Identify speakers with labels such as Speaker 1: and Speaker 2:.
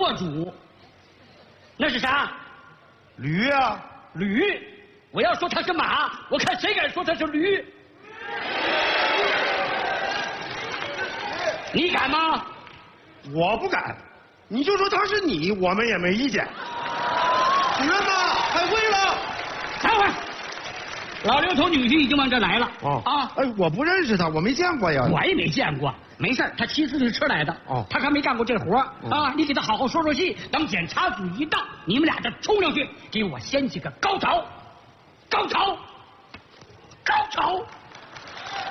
Speaker 1: 做主。那是啥？
Speaker 2: 驴啊，
Speaker 1: 驴。我要说它是马，我看谁敢说它是驴。你敢吗？
Speaker 2: 我不敢。你就说他是你，我们也没意见。主任呐，开会了。
Speaker 1: 开会。老刘头女婿已经往这来了。
Speaker 2: 哦啊，哎，我不认识他，我没见过呀。
Speaker 1: 我也没见过。没事，他骑自行车来的。哦，他还没干过这活啊！你给他好好说说戏，等检查组一到，你们俩就冲上去，给我掀起个高潮，高潮，高潮。